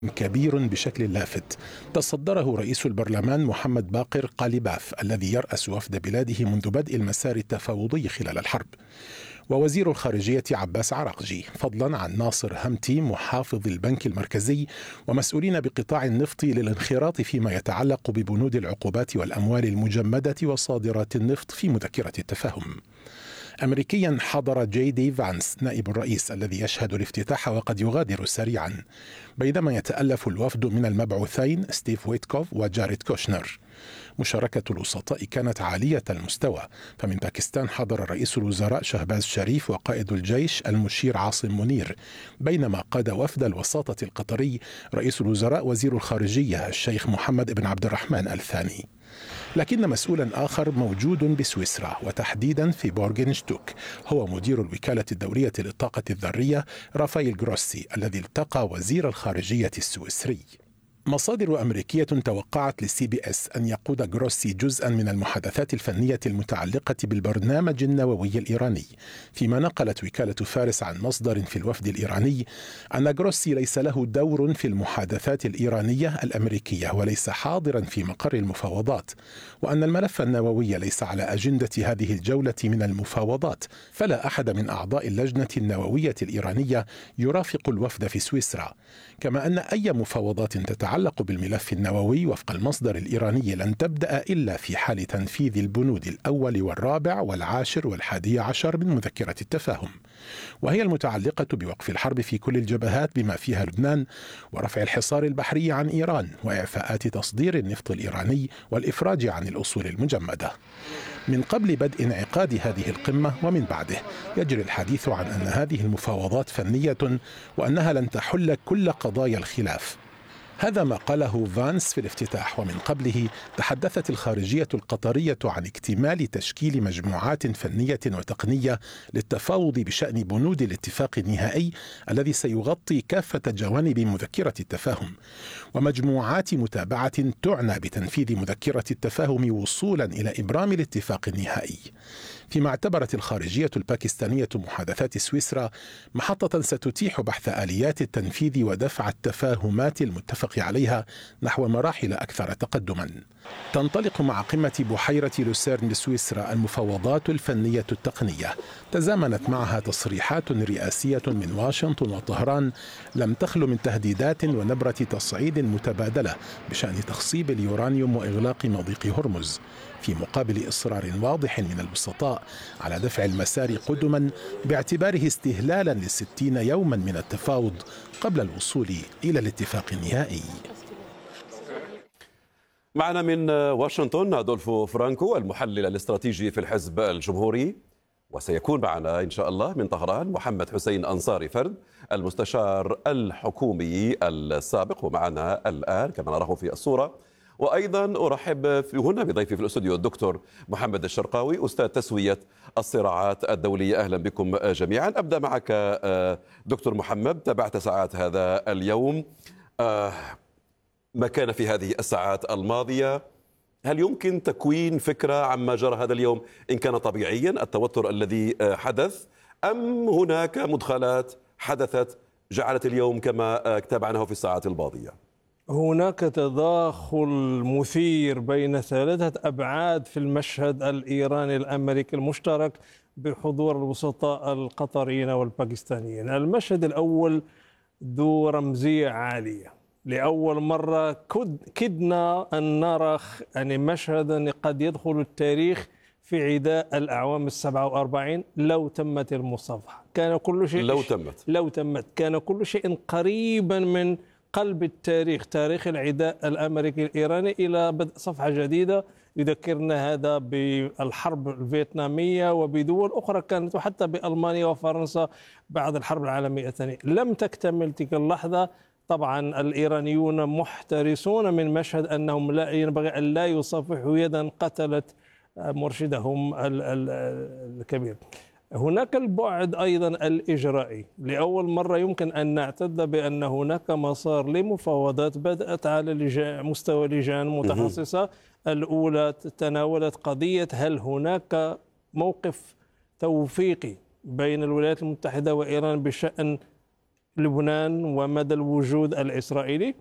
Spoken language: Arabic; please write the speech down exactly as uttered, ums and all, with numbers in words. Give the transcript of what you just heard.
كبير بشكل لافت تصدره رئيس البرلمان محمد باقر قالباف الذي يرأس وفد بلاده منذ بدء المسار التفاوضي خلال الحرب، ووزير الخارجية عباس عراقجي، فضلا عن ناصر همتي محافظ البنك المركزي ومسؤولين بقطاع النفط للانخراط فيما يتعلق ببنود العقوبات والأموال المجمدة وصادرات النفط في مذكرة التفاهم. أمريكيا حضر جي دي فانس نائب الرئيس الذي يشهد الافتتاح وقد يغادر سريعا، بينما يتألف الوفد من المبعوثين ستيف ويتكوف وجاريد كوشنر. مشاركة الوسطاء كانت عالية المستوى، فمن باكستان حضر رئيس الوزراء شهباز شريف وقائد الجيش المشير عاصم منير، بينما قاد وفد الوساطة القطري رئيس الوزراء وزير الخارجية الشيخ محمد بن عبد الرحمن الثاني. لكن مسؤولا آخر موجود بسويسرا وتحديدا في بورغنشتوك، هو مدير الوكالة الدولية للطاقة الذرية رافائيل جروسي الذي التقى وزير الخارجية السويسري. مصادر أمريكية توقعت للسي بي اس أن يقود جروسي جزءا من المحادثات الفنية المتعلقة بالبرنامج النووي الإيراني، فيما نقلت وكالة فارس عن مصدر في الوفد الإيراني أن جروسي ليس له دور في المحادثات الإيرانية الأمريكية وليس حاضرا في مقر المفاوضات، وأن الملف النووي ليس على أجندة هذه الجولة من المفاوضات، فلا أحد من أعضاء اللجنة النووية الإيرانية يرافق الوفد في سويسرا، كما أن أي مفاوضات تتعلق تتعلق بالملف النووي وفق المصدر الإيراني لن تبدأ إلا في حال تنفيذ البنود الأول والرابع والعاشر والحادي عشر من مذكرة التفاهم، وهي المتعلقة بوقف الحرب في كل الجبهات بما فيها لبنان، ورفع الحصار البحري عن إيران، وإعفاءات تصدير النفط الإيراني، والإفراج عن الأصول المجمدة. من قبل بدء انعقاد هذه القمة ومن بعده يجري الحديث عن أن هذه المفاوضات فنية وأنها لن تحل كل قضايا الخلاف. هذا ما قاله فانس في الافتتاح، ومن قبله تحدثت الخارجية القطرية عن اكتمال تشكيل مجموعات فنية وتقنية للتفاوض بشأن بنود الاتفاق النهائي الذي سيغطي كافة جوانب مذكرة التفاهم، ومجموعات متابعة تعنى بتنفيذ مذكرة التفاهم وصولا إلى إبرام الاتفاق النهائي. فيما اعتبرت الخارجية الباكستانية محادثات سويسرا محطة ستتيح بحث آليات التنفيذ ودفع التفاهمات المتفق عليها نحو مراحل أكثر تقدما. تنطلق مع قمة بحيرة لوسيرن بسويسرا المفاوضات الفنية التقنية، تزامنت معها تصريحات رئاسية من واشنطن وطهران لم تخل من تهديدات ونبرة تصعيد متبادلة بشأن تخصيب اليورانيوم وإغلاق مضيق هرمز، في مقابل إصرار واضح من الوسطاء على دفع المسار قدما باعتباره استهلالا لستين يوما من التفاوض قبل الوصول إلى الاتفاق النهائي. معنا من واشنطن أدولفو فرانكو المحلل الاستراتيجي في الحزب الجمهوري، وسيكون معنا إن شاء الله من طهران محمد حسين أنصاري فرد المستشار الحكومي السابق ومعنا الآن كما نراه في الصورة. وأيضا أرحب في هنا بضيفي في الاستوديو الدكتور محمد الشرقاوي أستاذ تسوية الصراعات الدولية. أهلا بكم جميعا. أبدأ معك دكتور محمد، تابعت ساعات هذا اليوم، ما كان في هذه الساعات الماضية، هل يمكن تكوين فكرة عما جرى هذا اليوم إن كان طبيعيا التوتر الذي حدث، أم هناك مدخلات حدثت جعلت اليوم كما تابعناه في الساعات الماضية؟ هناك تداخل مثير بين ثلاثة أبعاد في المشهد الإيراني الأمريكي المشترك بحضور الوسطاء القطريين والباكستانيين. المشهد الأول ذو رمزية عالية، لأول مرة كدنا أن نرى يعني مشهدا قد يدخل التاريخ في عداء الأعوام السبعة وأربعين لو تمت المصافحة. كان كل شيء لو تمت لو تمت كان كل شيء قريبا من قلب التاريخ، تاريخ العداء الأمريكي الإيراني إلى بدء صفحة جديدة. يذكرنا هذا بالحرب الفيتنامية وبدول أخرى كانت، وحتى بألمانيا وفرنسا بعد الحرب العالمية الثانية. لم تكتمل تلك اللحظة. طبعا الإيرانيون محترسون من مشهد أنهم لا ينبغي أن لا يصافحوا يدا قتلت مرشدهم الكبير. هناك البعد أيضا الإجرائي، لأول مرة يمكن أن نعتد بأن هناك مسار لمفاوضات بدأت على مستوى لجان متخصصة. الأولى تناولت قضية هل هناك موقف توفيقي بين الولايات المتحدة وإيران بشأن لبنان ومدى الوجود الإسرائيلي.